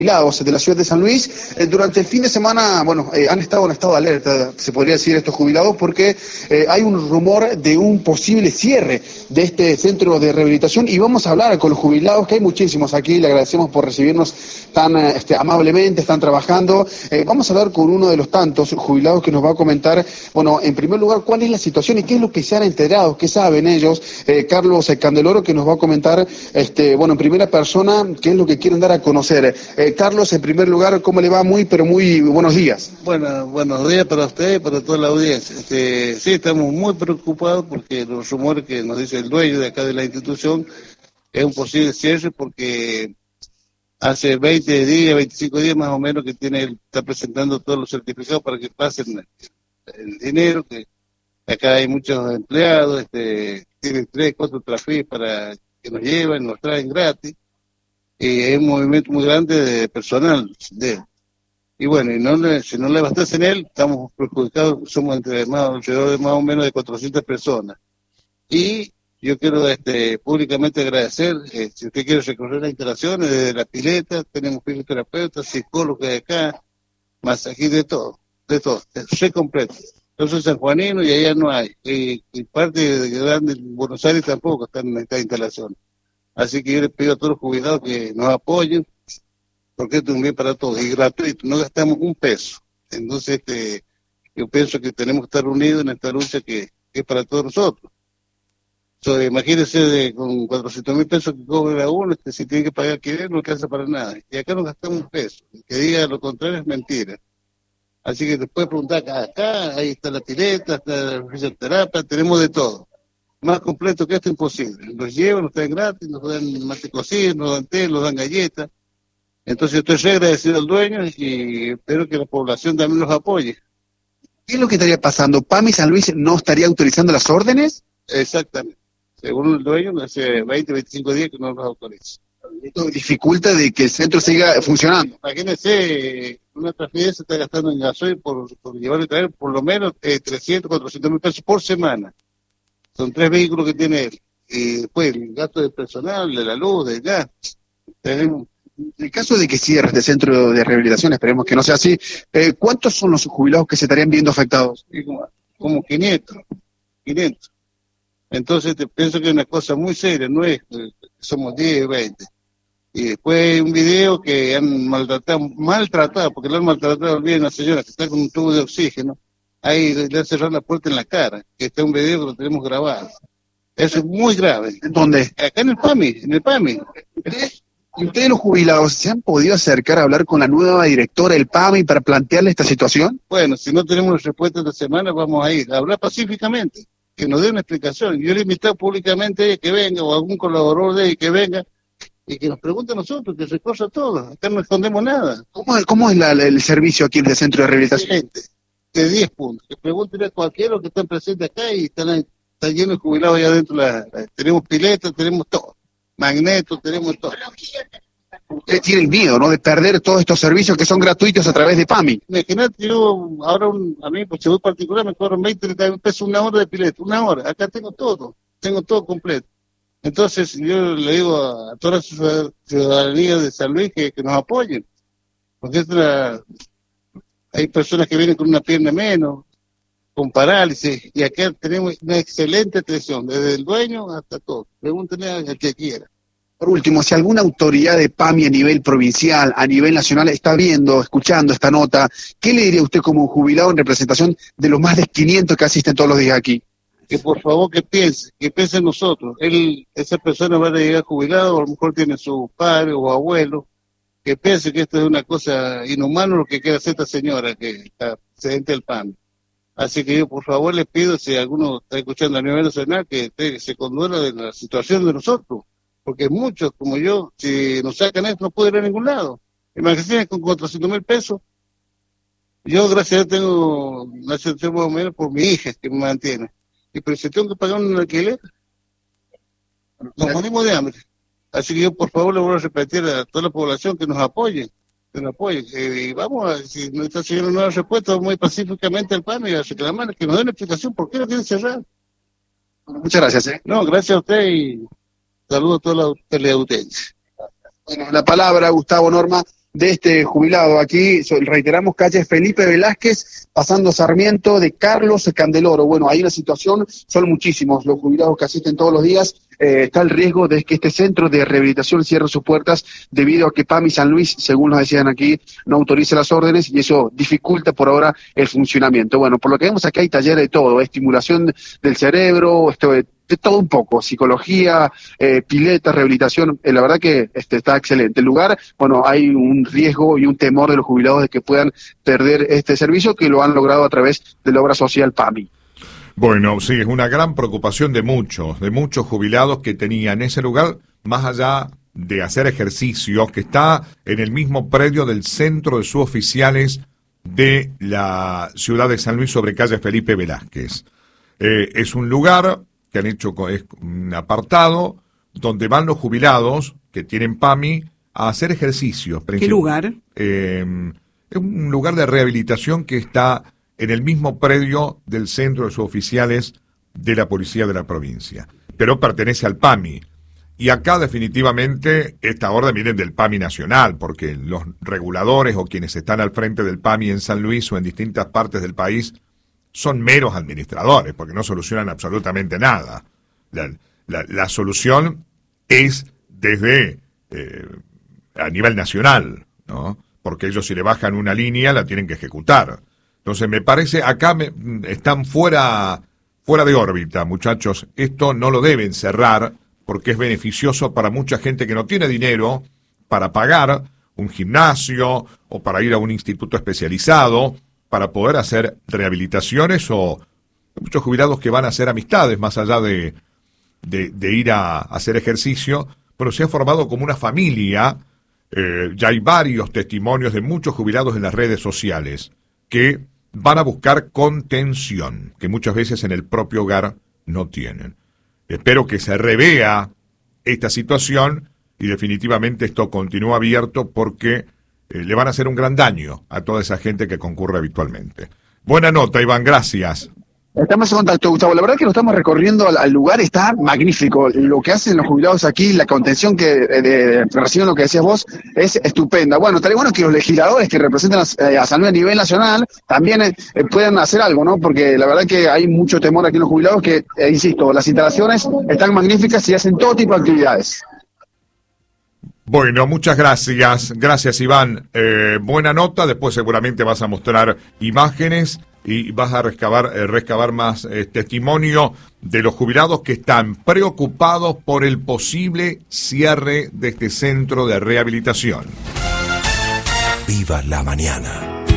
jubilados de la ciudad de San Luis. Durante el fin de semana, han estado en estado de alerta, se podría decir, estos jubilados, porque hay un rumor de un posible cierre de este centro de rehabilitación, y vamos a hablar con los jubilados, que hay muchísimos aquí. Le agradecemos por recibirnos tan amablemente, están trabajando. Vamos a hablar con uno de los tantos jubilados que nos va a comentar, en primer lugar, cuál es la situación y qué es lo que se han enterado, qué saben ellos. Carlos Candeloro, que nos va a comentar, en primera persona, qué es lo que quieren dar a conocer. Carlos, en primer lugar, ¿cómo le va? Muy buenos días. Bueno, buenos días para usted y para toda la audiencia. Sí, estamos muy preocupados porque los rumores que nos dice el dueño de acá de la institución es un posible cierre, porque hace 20 días, 25 días más o menos que está presentando todos los certificados para que pasen el dinero, que acá hay muchos empleados, tienen 3, 4 trafis para que nos lleven, nos traen gratis. Y hay un movimiento muy grande de personal de él. Y bueno, si no le abastece en él, estamos perjudicados, somos alrededor de más o menos de 400 personas. Y yo quiero públicamente agradecer, si usted quiere recorrer las instalaciones, desde la pileta, tenemos fisioterapeutas, psicólogos de acá, masajistas, de todo, es completo. Yo soy sanjuanino y allá no hay, y parte de grande en Buenos Aires tampoco están en esta instalación. Así que yo les pido a todos los jubilados que nos apoyen, porque esto es un bien para todos y gratuito, no gastamos un peso. Entonces, yo pienso que tenemos que estar unidos en esta lucha que es para todos nosotros. Imagínense, con 400.000 pesos que cobra uno, si tiene que pagar alquiler, no alcanza para nada. Y acá no gastamos un peso. El que diga lo contrario es mentira. Así que después preguntar acá, ahí está la pileta, está la fisioterapia, tenemos de todo. Más completo que esto, imposible. Nos llevan, nos traen gratis, nos dan mate cocido, nos dan té, nos dan galletas. Entonces estoy re agradecido al dueño y espero que la población también los apoye. ¿Qué es lo que estaría pasando? ¿PAMI San Luis no estaría autorizando las órdenes? Exactamente. Según el dueño, hace 20, 25 días que no los autoriza. Esto dificulta de que el centro siga funcionando. Imagínense, una transferencia se está gastando en gasoil por llevar y traer por lo menos 300, 400.000 pesos por semana. Son 3 vehículos que tiene él. Y después el gasto del personal, de la luz, del gas. Tenemos. En el caso de que cierre este centro de rehabilitación, esperemos que no sea así, ¿cuántos son los jubilados que se estarían viendo afectados? Como 500. Entonces pienso que es una cosa muy seria, no es que somos 10, 20. Y después hay un video que han maltratado, porque lo han maltratado bien a una señora que está con un tubo de oxígeno, ahí le han cerrado la puerta en la cara, que está un video que lo tenemos grabado. Eso es muy grave. ¿Dónde? Acá en el PAMI. ¿Y ustedes, los jubilados, se han podido acercar a hablar con la nueva directora del PAMI para plantearle esta situación? Bueno, si no tenemos respuesta esta semana, vamos a ir a hablar pacíficamente, que nos dé una explicación. Yo le he invitado públicamente a ella que venga, o a algún colaborador de ella que venga, y que nos pregunte a nosotros, que recorra todo. Acá no escondemos nada. ¿Cómo es el servicio aquí en el centro de rehabilitación? Excelente, de 10 puntos. Que pregunten a cualquiera que están presentes acá y está lleno de jubilados allá adentro. Tenemos piletas, tenemos todo. Magneto, tenemos todo. Usted tiene el miedo, ¿no?, de perder todos estos servicios que son gratuitos a través de PAMI. Imagínate, yo ahora a mí, por seguro particular, me cobran 20, 30 pesos una hora de pileta, una hora. Acá tengo todo completo. Entonces yo le digo a toda la ciudadanía de San Luis que nos apoyen, porque hay personas que vienen con una pierna menos, con parálisis, y acá tenemos una excelente atención, desde el dueño hasta todo. Pregúntenle al que quiera. Por último, si alguna autoridad de PAMI a nivel provincial, a nivel nacional, está viendo, escuchando esta nota, ¿qué le diría usted como jubilado en representación de los más de 500 que asisten todos los días aquí? Que por favor que piense en nosotros. Esa persona va a llegar jubilado, a lo mejor tiene su padre o abuelo, que piense que esto es una cosa inhumana lo que quiere hacer esta señora, que está presidente del PAMI. Así que yo, por favor, les pido, si alguno está escuchando a nivel nacional, que se conduela de la situación de nosotros, porque muchos, como yo, si nos sacan esto, no pueden ir a ningún lado. Imagínense con 400.000 pesos. Yo, gracias a Dios, tengo una situación más o menos por mi hija, que me mantiene. Y pero si tengo que pagar un alquiler, nos morimos de hambre. Así que yo, por favor, le voy a repetir a toda la población que nos apoye. Y vamos, si esta señora no da respuesta, vamos a ir pacíficamente al PAMI a reclamar, que nos den una explicación por qué lo quieren cerrar. Muchas gracias. No, gracias a usted y saludo a toda la teleaudiencia. Bueno, la palabra, Gustavo, Norma, de este jubilado. Aquí reiteramos, calle Felipe Velázquez, pasando Sarmiento, de Carlos Candeloro. Bueno, hay una situación, son muchísimos los jubilados que asisten todos los días. Está el riesgo de que este centro de rehabilitación cierre sus puertas debido a que PAMI San Luis, según nos decían aquí, no autoriza las órdenes y eso dificulta por ahora el funcionamiento. Bueno, por lo que vemos aquí hay talleres de todo, estimulación del cerebro, de todo un poco, psicología, pileta, rehabilitación, la verdad que está excelente. El lugar, bueno, hay un riesgo y un temor de los jubilados de que puedan perder este servicio, que lo han logrado a través de la obra social PAMI. Bueno, sí, es una gran preocupación de muchos jubilados que tenían ese lugar, más allá de hacer ejercicios, que está en el mismo predio del centro de suboficiales de la ciudad de San Luis sobre calle Felipe Velázquez. Es un lugar que han hecho, es un apartado donde van los jubilados que tienen PAMI a hacer ejercicios. ¿Qué lugar? Es un lugar de rehabilitación que está en el mismo predio del centro de suboficiales de la policía de la provincia, pero pertenece al PAMI. Y acá definitivamente esta orden viene del PAMI nacional, porque los reguladores o quienes están al frente del PAMI en San Luis o en distintas partes del país son meros administradores, porque no solucionan absolutamente nada. La solución es desde a nivel nacional, ¿no? Porque ellos si le bajan una línea la tienen que ejecutar. Entonces me parece, acá están fuera de órbita, muchachos. Esto no lo deben cerrar porque es beneficioso para mucha gente que no tiene dinero para pagar un gimnasio o para ir a un instituto especializado, para poder hacer rehabilitaciones, o muchos jubilados que van a hacer amistades más allá de ir a hacer ejercicio. Pero se ha formado como una familia. Ya hay varios testimonios de muchos jubilados en las redes sociales que van a buscar contención, que muchas veces en el propio hogar no tienen. Espero que se revea esta situación y definitivamente esto continúa abierto porque le van a hacer un gran daño a toda esa gente que concurre habitualmente. Buena nota, Iván, gracias. Estamos en contacto, Gustavo. La verdad que lo estamos recorriendo al lugar, está magnífico. Lo que hacen los jubilados aquí, la contención que reciben, lo que decías vos, es estupenda. Bueno, estaría bueno que los legisladores que representan a San Luis a nivel nacional también puedan hacer algo, ¿no? Porque la verdad que hay mucho temor aquí en los jubilados que, insisto, las instalaciones están magníficas y hacen todo tipo de actividades. Bueno, muchas gracias. Gracias, Iván. Buena nota. Después seguramente vas a mostrar imágenes y vas a recabar más testimonio de los jubilados que están preocupados por el posible cierre de este centro de rehabilitación. Viva la mañana.